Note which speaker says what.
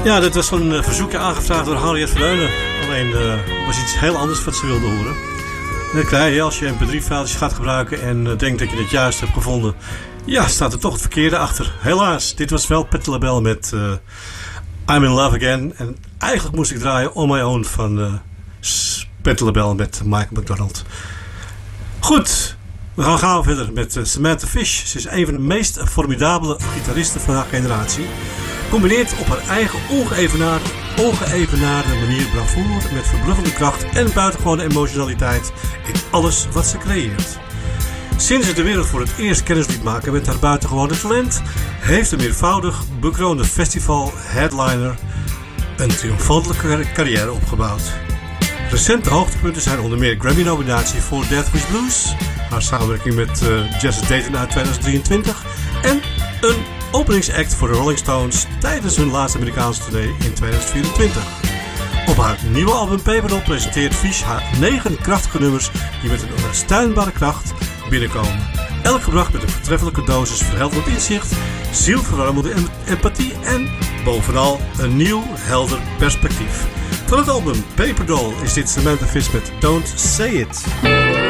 Speaker 1: Ja, dit was zo'n verzoekje aangevraagd door Harriet Verdeunen. Alleen was iets heel anders wat ze wilde horen. En dan krijg je, als je mp3-filesjes gaat gebruiken en denkt dat je het juist hebt gevonden, ja, staat er toch het verkeerde achter. Helaas, dit was wel Patti LaBelle met I'm in Love Again. En eigenlijk moest ik draaien On My Own van Patti LaBelle met Michael McDonald. Goed, we gaan gauw verder met Samantha Fish. Ze is een van de meest formidabele gitaristen van haar generatie. Combineert op haar eigen ongeëvenaarde manier bravoure met verbluffende kracht en buitengewone emotionaliteit in alles wat ze creëert. Sinds ze de wereld voor het eerst kennis liet maken met haar buitengewone talent, heeft de meervoudig bekroonde festival-headliner een triomfantelijke carrière opgebouwd. Recente hoogtepunten zijn onder meer Grammy-nominatie voor Death Wish Blues, haar samenwerking met Jazz Dayton uit 2023 en een openingsact voor de Rolling Stones tijdens hun laatste Amerikaanse tournee in 2024. Op haar nieuwe album Paperdoll presenteert Fish haar 9 krachtige nummers die met een onstuitbare kracht binnenkomen. Elk gebracht met een voortreffelijke dosis verhelderend inzicht, zielverwarmende empathie en bovenal een nieuw helder perspectief. Van het album Paperdoll is dit Samantha Fish met Don't Say It.